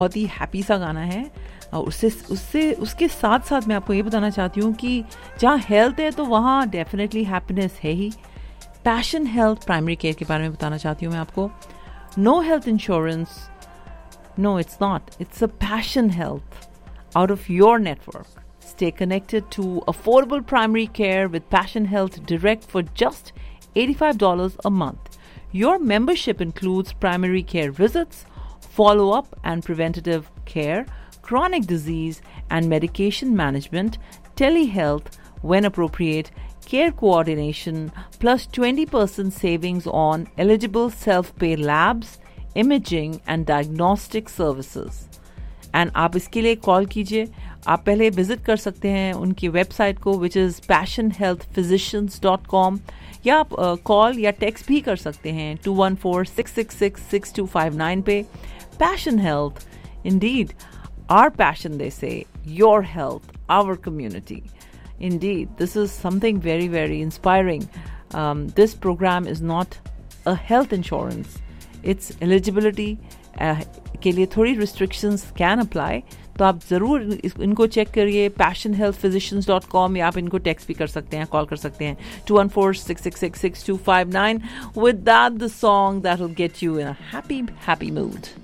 बहुत ही हैप्पी सा गाना है। और उसके साथ साथ मैं आपको ये बताना चाहती हूँ कि जहाँ हेल्थ है तो वहाँ डेफिनेटली हैप्पीनेस है ही। पैशन हेल्थ प्राइमरी केयर के बारे में बताना चाहती हूँ मैं आपको। Know health insurance, no it's not, it's a passion health out of your network. Stay connected to affordable primary care with Passion Health Direct for just $85 a month. Your membership includes primary care visits, follow-up and preventative care, chronic disease and medication management, telehealth when appropriate, care coordination, plus 20% savings on eligible self-pay labs, imaging and diagnostic services. And आप इसके लिए call कीजिए। आप पहले visit कर सकते हैं उनकी वेबसाइट को विच इज़ passionhealthphysicians.com, या आप कॉल या टेक्स्ट भी कर सकते हैं 214-666-6259 पे। Passion health, Indeed our passion, दे से your health our community. Indeed, this is something very, very inspiring. This program is not a health insurance. It's eligibility के लिए थोड़ी restrictions can apply. तो आप ज़रूर इनको चेक करिए passionhealthphysicians.com, या आप इनको टेक्स्ट भी कर सकते हैं, कॉल कर सकते हैं 214-666-6259. With that, the song that will get you in a happy, happy mood.